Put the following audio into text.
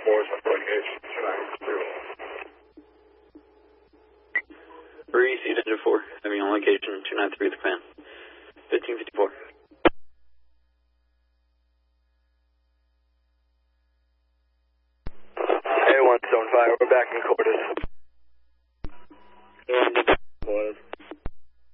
Reese, Engine 4, having on location 293 with the fan. 1554. A175, we're back in quarters.